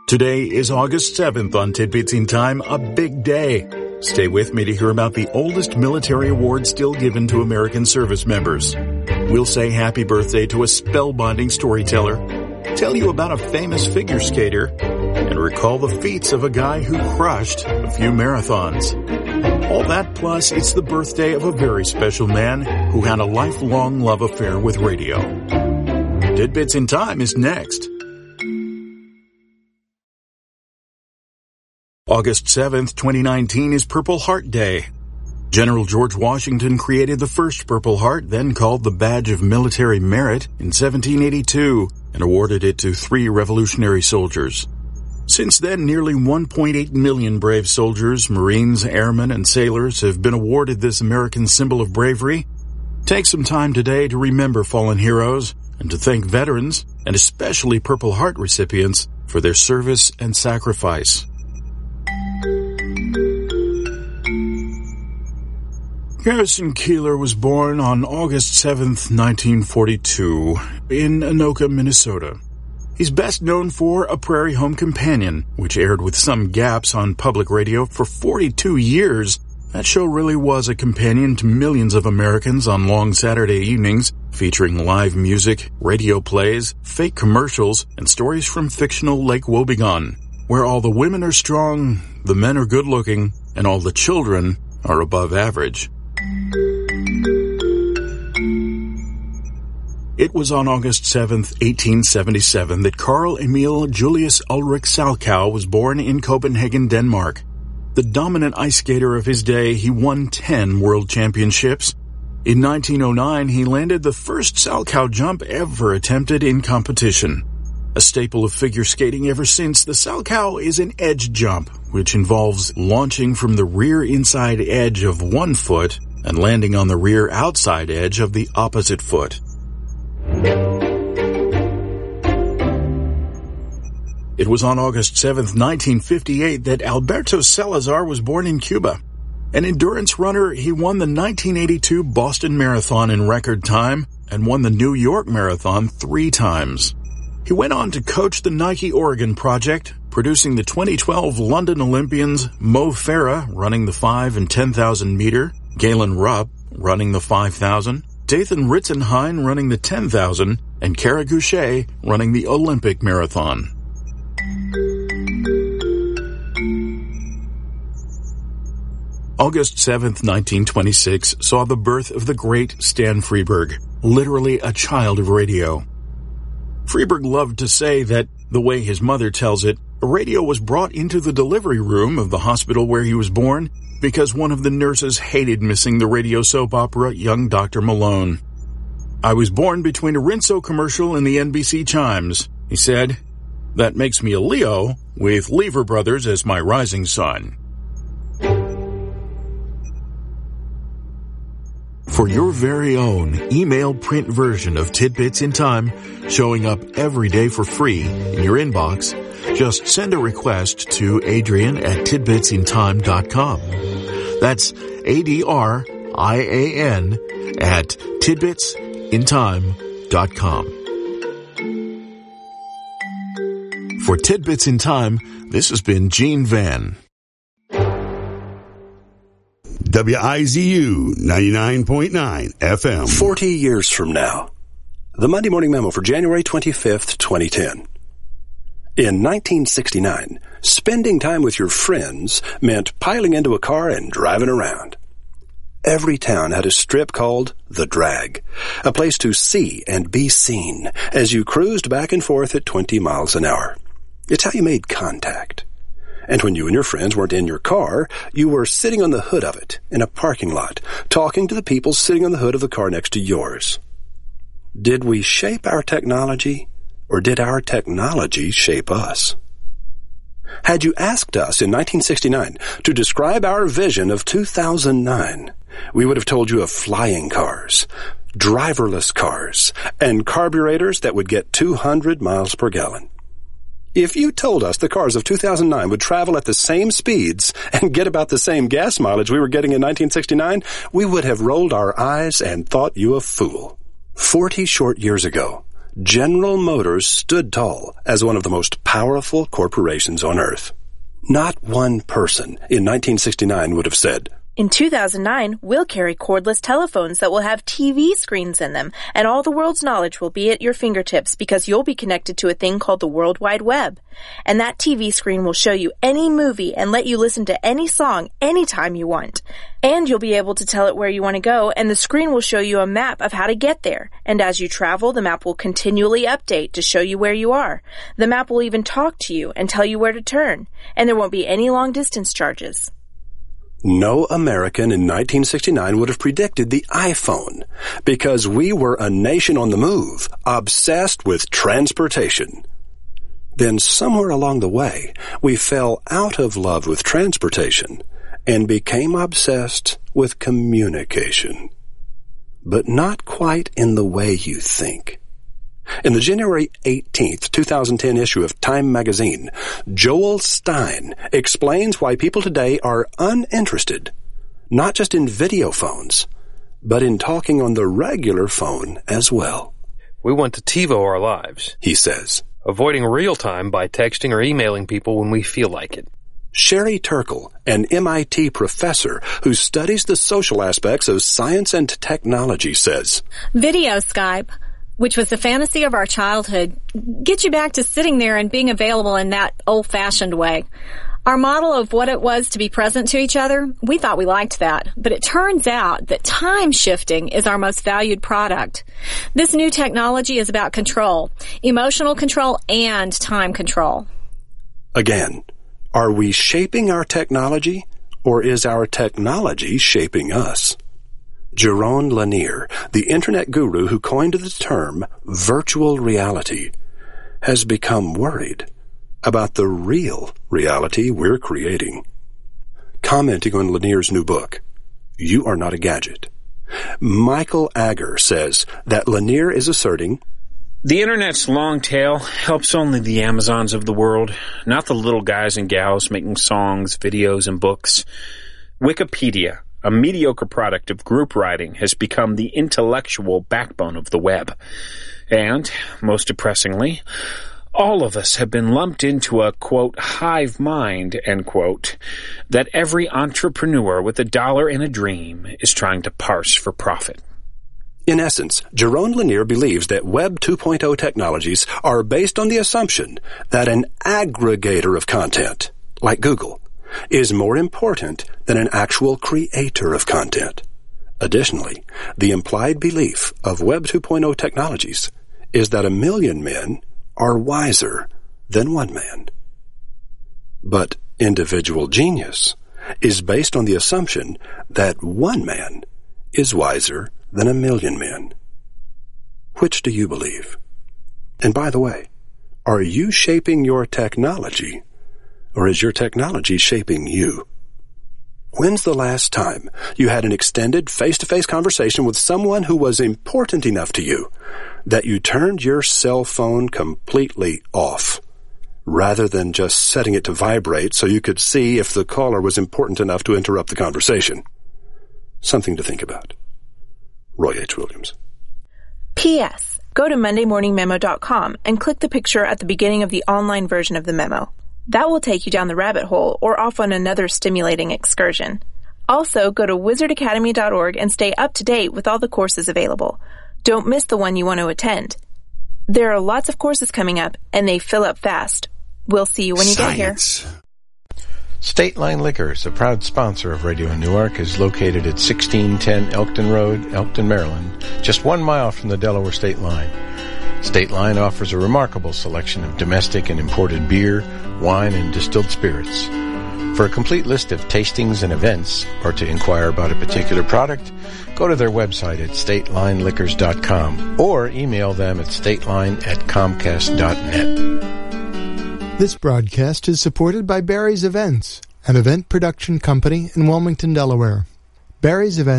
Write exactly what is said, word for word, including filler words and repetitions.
Today is August seventh on Tidbits in Time, a big day. Stay with me to hear about the oldest military award still given to American service members. We'll say happy birthday to a spellbinding storyteller, tell you about a famous figure skater, and recall the feats of a guy who crushed a few marathons. All that plus it's the birthday of a very special man who had a lifelong love affair with radio. Tidbits in Time is next. August seventh, twenty nineteen is Purple Heart Day. General George Washington created the first Purple Heart, then called the Badge of Military Merit, in seventeen eighty-two and awarded it to three Revolutionary soldiers. Since then, nearly one point eight million brave soldiers, Marines, airmen, and sailors have been awarded this American symbol of bravery. Take some time today to remember fallen heroes and to thank veterans, and especially Purple Heart recipients, for their service and sacrifice. Garrison Keillor was born on August seventh, nineteen forty-two, in Anoka, Minnesota. He's best known for A Prairie Home Companion, which aired with some gaps on public radio for forty-two years. That show really was a companion to millions of Americans on long Saturday evenings, featuring live music, radio plays, fake commercials, and stories from fictional Lake Wobegon, where all the women are strong, the men are good-looking, and all the children are above average. It was on August seventh, eighteen seventy-seven, that Carl Emil Julius Ulrich Salchow was born in Copenhagen, Denmark. The dominant ice skater of his day, he won ten world championships. In nineteen oh nine, he landed the first Salchow jump ever attempted in competition. A staple of figure skating ever since, the Salchow is an edge jump, which involves launching from the rear inside edge of one foot and landing on the rear outside edge of the opposite foot. It was on August seventh, nineteen fifty-eight, that Alberto Salazar was born in Cuba. An endurance runner, he won the nineteen eighty-two Boston Marathon in record time and won the New York Marathon three times. He went on to coach the Nike Oregon Project, producing the twenty twelve London Olympians Mo Farah running the five and ten thousand meter, Galen Rupp running the five thousand, Dathan Ritzenhein running the ten thousand, and Kara Goucher running the Olympic Marathon. August seventh, nineteen twenty-six saw the birth of the great Stan Freberg, literally a child of radio. Freberg loved to say that, the way his mother tells it, radio was brought into the delivery room of the hospital where he was born because one of the nurses hated missing the radio soap opera Young Doctor Malone. "I was born between a Rinso commercial and the N B C chimes," he said. "That makes me a Leo, with Lever Brothers as my rising sun." For your very own email print version of Tidbits in Time, showing up every day for free in your inbox, just send a request to Adrian at tidbits in time dot com. That's A D R I A N at tidbits in time dot com. For Tidbits in Time, this has been Gene Van. W I Z U ninety-nine point nine F M. Forty years from now. The Monday Morning Memo for January twenty-fifth, twenty ten. In nineteen sixty-nine, spending time with your friends meant piling into a car and driving around. Every town had a strip called The Drag, a place to see and be seen as you cruised back and forth at twenty miles an hour. It's how you made contact. And when you and your friends weren't in your car, you were sitting on the hood of it in a parking lot, talking to the people sitting on the hood of the car next to yours. Did we shape our technology, or did our technology shape us? Had you asked us in nineteen sixty-nine to describe our vision of two thousand nine, we would have told you of flying cars, driverless cars, and carburetors that would get two hundred miles per gallon. If you told us the cars of two thousand nine would travel at the same speeds and get about the same gas mileage we were getting in nineteen sixty-nine, we would have rolled our eyes and thought you a fool. Forty short years ago, General Motors stood tall as one of the most powerful corporations on earth. Not one person in nineteen sixty-nine would have said, "In two thousand nine, we'll carry cordless telephones that will have T V screens in them, and all the world's knowledge will be at your fingertips because you'll be connected to a thing called the World Wide Web. And that T V screen will show you any movie and let you listen to any song anytime you want. And you'll be able to tell it where you want to go, and the screen will show you a map of how to get there. And as you travel, the map will continually update to show you where you are. The map will even talk to you and tell you where to turn. And there won't be any long-distance charges." No American in nineteen sixty-nine would have predicted the iPhone, because we were a nation on the move, obsessed with transportation. Then somewhere along the way, we fell out of love with transportation and became obsessed with communication. But not quite in the way you think. In the January eighteenth, twenty ten issue of Time magazine, Joel Stein explains why people today are uninterested, not just in video phones, but in talking on the regular phone as well. "We want to TiVo our lives," he says, "avoiding real time by texting or emailing people when we feel like it." Sherry Turkle, an M I T professor who studies the social aspects of science and technology, says, "Video Skype, which was the fantasy of our childhood, gets you back to sitting there and being available in that old-fashioned way. Our model of what it was to be present to each other, we thought we liked that. But it turns out that time shifting is our most valued product. This new technology is about control, emotional control and time control." Again, are we shaping our technology, or is our technology shaping us? Jaron Lanier, the internet guru who coined the term virtual reality, has become worried about the real reality we're creating. Commenting on Lanier's new book, You Are Not a Gadget, Michael Agar says that Lanier is asserting, "The Internet's long tail helps only the Amazons of the world, not the little guys and gals making songs, videos, and books. Wikipedia, a mediocre product of group writing, has become the intellectual backbone of the web. And, most depressingly, all of us have been lumped into a, quote, hive mind, end quote, that every entrepreneur with a dollar and a dream is trying to parse for profit." In essence, Jaron Lanier believes that Web two point oh technologies are based on the assumption that an aggregator of content, like Google, is more important than an actual creator of content. Additionally, the implied belief of Web two point oh technologies is that a million men are wiser than one man. But individual genius is based on the assumption that one man is wiser than a million men. Which do you believe? And by the way, are you shaping your technology, or is your technology shaping you? When's the last time you had an extended face-to-face conversation with someone who was important enough to you that you turned your cell phone completely off, rather than just setting it to vibrate so you could see if the caller was important enough to interrupt the conversation? Something to think about. Roy H. Williams. P S. Go to monday morning memo dot com and click the picture at the beginning of the online version of the memo. That will take you down the rabbit hole or off on another stimulating excursion. Also, go to wizard academy dot org and stay up to date with all the courses available. Don't miss the one you want to attend. There are lots of courses coming up, and they fill up fast. We'll see you when you Science. get here. State Line Liquors, a proud sponsor of Radio Newark, is located at sixteen ten Elkton Road, Elkton, Maryland, just one mile from the Delaware State Line. State Line offers a remarkable selection of domestic and imported beer, wine, and distilled spirits. For a complete list of tastings and events, or to inquire about a particular product, go to their website at state line liquors dot com or email them at stateline at comcast dot net. This broadcast is supported by Barry's Events, an event production company in Wilmington, Delaware. Barry's Events